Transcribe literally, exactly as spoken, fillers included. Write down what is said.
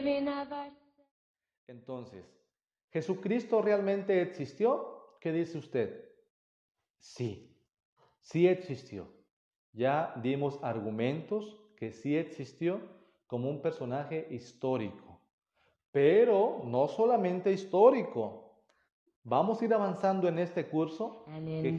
Entonces, ¿Jesucristo realmente existió? ¿Qué dice usted? Sí, sí existió. Ya dimos argumentos que sí existió como un personaje histórico, pero no solamente histórico. Vamos a ir avanzando en este curso que